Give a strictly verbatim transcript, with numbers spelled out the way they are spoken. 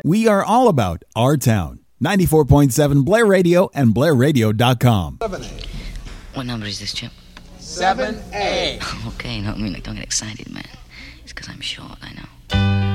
We are all about our town. ninety-four point seven Blair Radio and blair radio dot com. seven A. What number is this, Chip? seven A. Okay, no, I mean, like, don't get excited, man. It's because I'm short, I know.